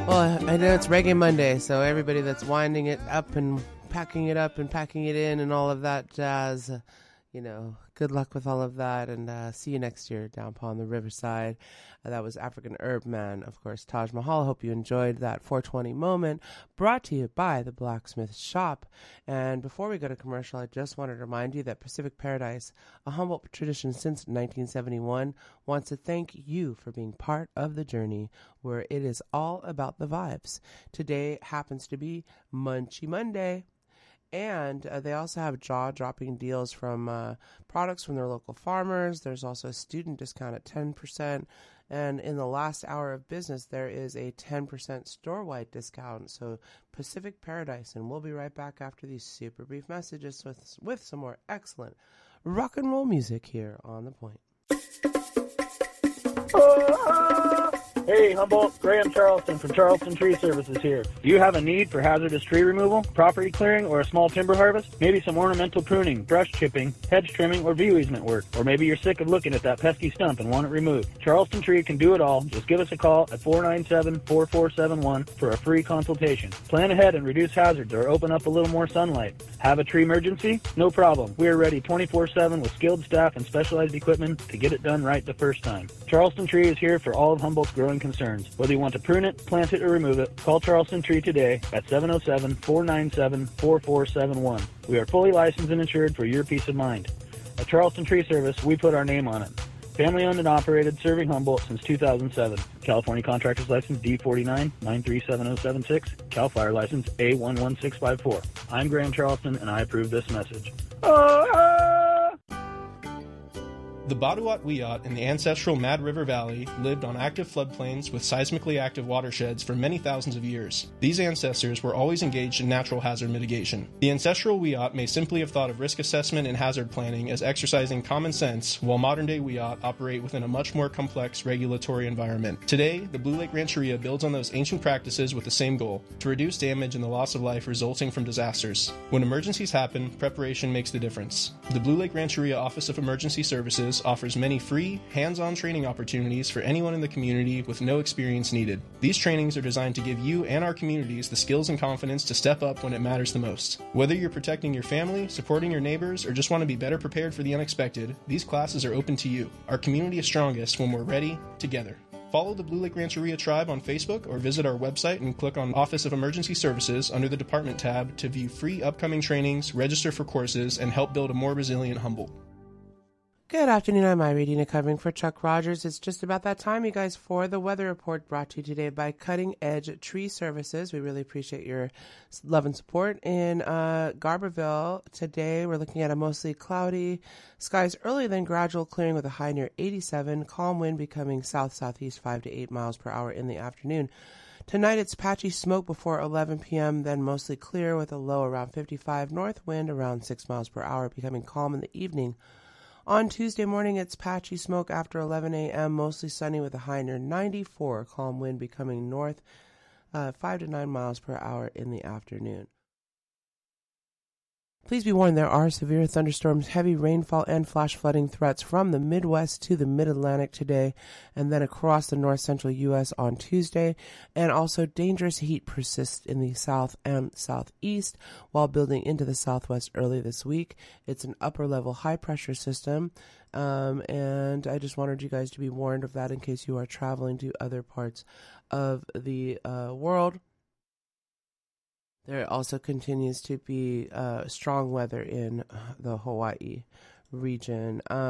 Well, I know it's Reggae Monday, so everybody that's winding it up and packing it up and packing it in and all of that jazz, good luck with all of that, and see you next year down upon the Riverside. That was African Herb Man, of course, Taj Mahal. Hope you enjoyed that 420 moment, brought to you by the Blacksmith Shop. And before we go to commercial, I just wanted to remind you that Pacific Paradise, a Humboldt tradition since 1971, wants to thank you for being part of the journey where it is all about the vibes. Today happens to be Munchie Monday. And they also have jaw-dropping deals from products from their local farmers. There's also a student discount at 10%. And in the last hour of business, there is a 10% store-wide discount. So Pacific Paradise. And we'll be right back after these super brief messages with some more excellent rock and roll music here on The Point. Hey, Humboldt, Graham Charleston from Charleston Tree Services here. Do you have a need for hazardous tree removal, property clearing, or a small timber harvest? Maybe some ornamental pruning, brush chipping, hedge trimming, or view easement work. Or maybe you're sick of looking at that pesky stump and want it removed. Charleston Tree can do it all. Just give us a call at 497-4471 for a free consultation. Plan ahead and reduce hazards or open up a little more sunlight. Have a tree emergency? No problem. We are ready 24/7 with skilled staff and specialized equipment to get it done right the first time. Charleston Tree is here for all of Humboldt's growing concerns. Whether you want to prune it, plant it, or remove it, call Charleston Tree today at 707-497-4471. We are fully licensed and insured for your peace of mind. At Charleston Tree Service, we put our name on it. Family owned and operated, serving Humboldt since 2007. California Contractor's License D49-937076. CAL FIRE License A11654. I'm Graham Charleston, and I approve this message. The Baduat Wiyot in the ancestral Mad River Valley lived on active floodplains with seismically active watersheds for many thousands of years. These ancestors were always engaged in natural hazard mitigation. The ancestral Wiyot may simply have thought of risk assessment and hazard planning as exercising common sense, while modern-day Wiyot operate within a much more complex regulatory environment. Today, the Blue Lake Rancheria builds on those ancient practices with the same goal: to reduce damage and the loss of life resulting from disasters. When emergencies happen, preparation makes the difference. The Blue Lake Rancheria Office of Emergency Services offers many free, hands-on training opportunities for anyone in the community with no experience needed. These trainings are designed to give you and our communities the skills and confidence to step up when it matters the most. Whether you're protecting your family, supporting your neighbors, or just want to be better prepared for the unexpected, these classes are open to you. Our community is strongest when we're ready, together. Follow the Blue Lake Rancheria Tribe on Facebook or visit our website and click on Office of Emergency Services under the Department tab to view free upcoming trainings, register for courses, and help build a more resilient Humboldt. Good afternoon, I'm Irene, covering for Chuck Rogers. It's just about that time, you guys, for the weather report brought to you today by Cutting Edge Tree Services. We really appreciate your love and support. In Garberville, today we're looking at a mostly cloudy skies, early then gradual clearing with a high near 87, calm wind becoming south-southeast 5 to 8 miles per hour in the afternoon. Tonight it's patchy smoke before 11 p.m., then mostly clear with a low around 55, north wind around 6 miles per hour, becoming calm in the evening. On Tuesday morning, it's patchy smoke after 11 a.m., mostly sunny with a high near 94, calm wind becoming north 5 to 9 miles per hour in the afternoon. Please be warned, there are severe thunderstorms, heavy rainfall, and flash flooding threats from the Midwest to the Mid-Atlantic today, and then across the north-central U.S. on Tuesday. And also dangerous heat persists in the south and southeast while building into the southwest early this week. It's an upper-level high-pressure system, and I just wanted you guys to be warned of that in case you are traveling to other parts of the world. There also continues to be strong weather in the Hawaii region.